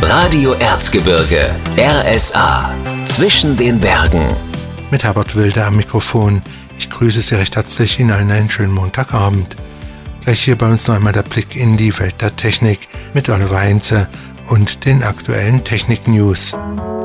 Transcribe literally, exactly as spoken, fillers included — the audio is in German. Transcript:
Radio Erzgebirge, R S A, zwischen den Bergen. Mit Herbert Wilder am Mikrofon. Ich grüße Sie recht herzlich, Ihnen allen einen schönen Montagabend. Gleich hier bei uns noch einmal der Blick in die Welt der Technik mit Oliver Heinze und den aktuellen Technik-News.